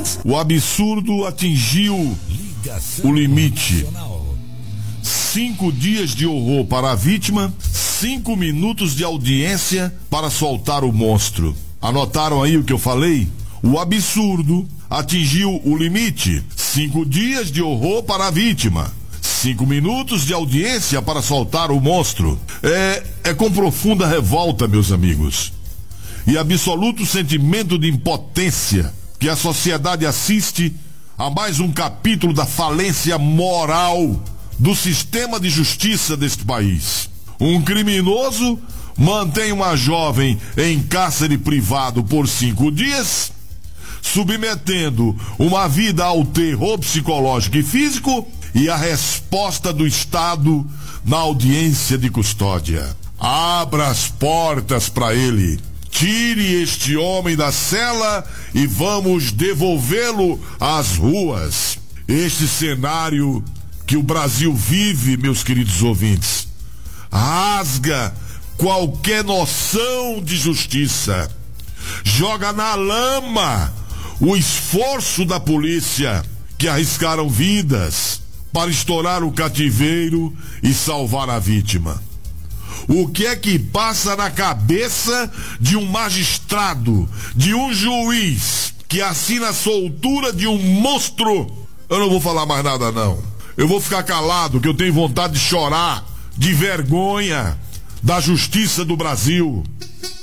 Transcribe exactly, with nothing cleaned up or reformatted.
O absurdo atingiu o limite. Cinco dias de horror para a vítima, cinco minutos de audiência para soltar o monstro. Anotaram aí o que eu falei? O absurdo atingiu o limite. Cinco dias de horror para a vítima. Cinco minutos de audiência para soltar o monstro. É, é com profunda revolta, meus amigos, e absoluto sentimento de impotência que a sociedade assiste a mais um capítulo da falência moral do sistema de justiça deste país. Um criminoso mantém uma jovem em cárcere privado por cinco dias, submetendo uma vida ao terror psicológico e físico, e a resposta do Estado na audiência de custódia: abra as portas para ele, tire este homem da cela e vamos devolvê-lo às ruas. Este cenário que o Brasil vive, meus queridos ouvintes, rasga qualquer noção de justiça, joga na lama o esforço da polícia, que arriscaram vidas para estourar o cativeiro e salvar a vítima. O que é que passa na cabeça de um magistrado, de um juiz que assina a soltura de um monstro? Eu não vou falar mais nada, não. Eu vou ficar calado, que eu tenho vontade de chorar de vergonha da justiça do Brasil.